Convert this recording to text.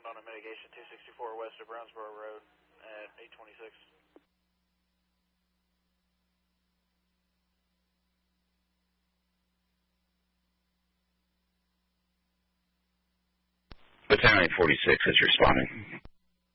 respond on a mitigation 264 west of Brownsboro Road at 826. Battalion 46 is responding.